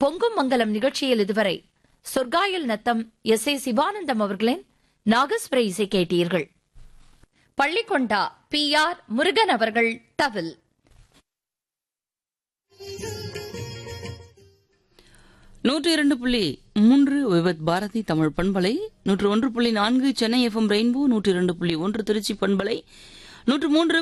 பொங்கும் மங்கலம் நிகழ்ச்சியில் இதுவரை சொர்க்காயல் நத்தம் எஸ்.ஏ. சிவானந்தம் அவர்களின் நாகஸ்வர இசை கேட்டீர்கள். பள்ளிக்கொண்டா பி.ஆர். முருகன் அவர்கள் தவில். 102.3 விபத் பாரதி தமிழ் பண்பலை, 101.4 சென்னை FM ரெயின்போ, 102.1 திருச்சி பண்பலை, 103